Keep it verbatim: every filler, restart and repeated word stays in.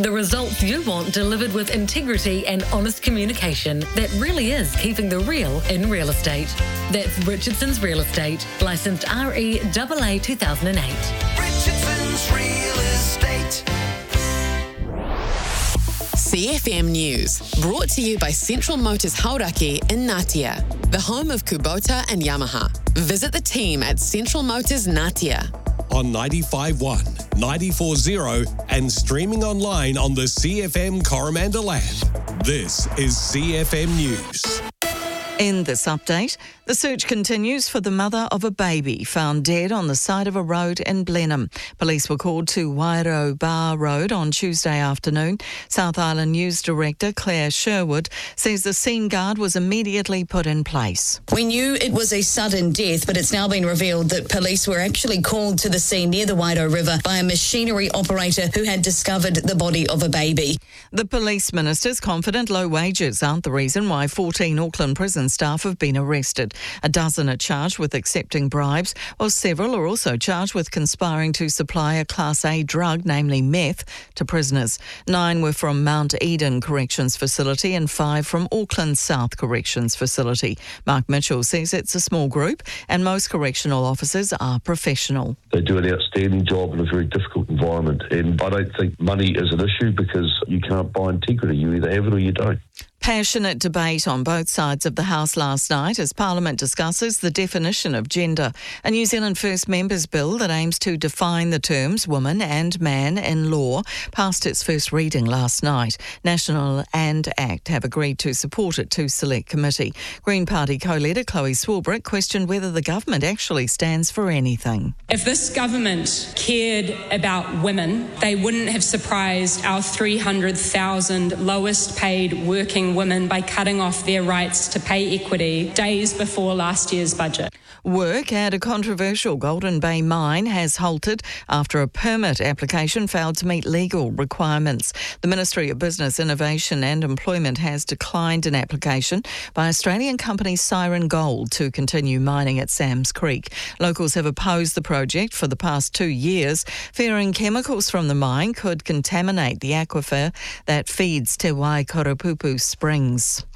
The results you want delivered with integrity and honest communication that really is keeping the real in real estate. That's Richardson's Real Estate, licensed R E A A two thousand eight. Richardson's Real Estate. C F M News, brought to you by Central Motors Hauraki in Ngatea, the home of Kubota and Yamaha. Visit the team at Central Motors Ngatea. On ninety-five point one, ninety-four point zero and streaming online on the C F M Coromandel app. This is C F M News. In this update, the search continues for the mother of a baby found dead on the side of a road in Blenheim. Police were called to Wairau Bar Road on Tuesday afternoon. South Island News Director Claire Sherwood says the scene guard was immediately put in place. We knew it was a sudden death, but it's now been revealed that police were actually called to the scene near the Wairau River by a machinery operator who had discovered the body of a baby. The police minister's confident low wages aren't the reason why fourteen Auckland prison staff have been arrested. A dozen are charged with accepting bribes, while several are also charged with conspiring to supply a Class A drug, namely meth, to prisoners. Nine were from Mount Eden Corrections Facility and five from Auckland South Corrections Facility. Mark Mitchell says it's a small group and most correctional officers are professional. They do an outstanding job in a very difficult environment, and I don't think money is an issue because you can't buy integrity. You either have it or you don't. Passionate debate on both sides of the House last night as Parliament discusses the definition of gender. A New Zealand First Members Bill that aims to define the terms woman and man in law passed its first reading last night. National and ACT have agreed to support it to Select Committee. Green Party co-leader Chloe Swarbrick questioned whether the government actually stands for anything. If this government cared about women, they wouldn't have surprised our three hundred thousand lowest paid working women by cutting off their rights to pay equity days before last year's budget. Work at a controversial Golden Bay mine has halted after a permit application failed to meet legal requirements. The Ministry of Business, Innovation and Employment has declined an application by Australian company Siren Gold to continue mining at Sam's Creek. Locals have opposed the project for the past two years, fearing chemicals from the mine could contaminate the aquifer that feeds Te Waikarepupu Springs.